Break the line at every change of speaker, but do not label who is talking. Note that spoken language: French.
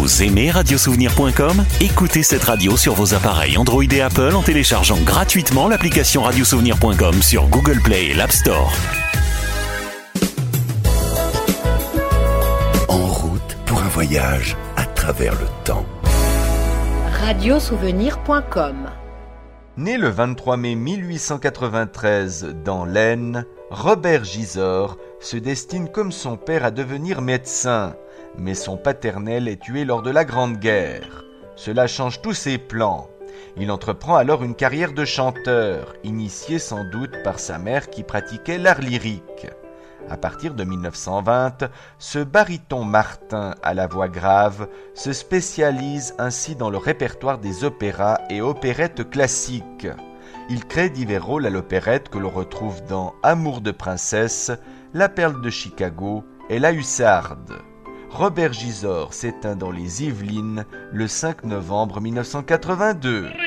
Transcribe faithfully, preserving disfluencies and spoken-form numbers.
Vous aimez radiosouvenir point com? Écoutez cette radio sur vos appareils Android et Apple en téléchargeant gratuitement l'application radiosouvenir point com sur Google Play et l'App Store.
En route pour un voyage à travers le temps.
radiosouvenir point com.
Né le vingt-trois mai mille huit cent quatre-vingt-treize dans l'Aisne, Robert Gisors se destine comme son père à devenir médecin, mais son paternel est tué lors de la Grande Guerre. Cela change tous ses plans. Il entreprend alors une carrière de chanteur, initié sans doute par sa mère qui pratiquait l'art lyrique. À partir de mille neuf cent vingt, ce baryton Martin à la voix grave se spécialise ainsi dans le répertoire des opéras et opérettes classiques. Il crée divers rôles à l'opérette que l'on retrouve dans Amour de princesse, La perle de Chicago et La Hussarde. Robert Gisors s'éteint dans les Yvelines le cinq novembre mille neuf cent quatre-vingt-deux.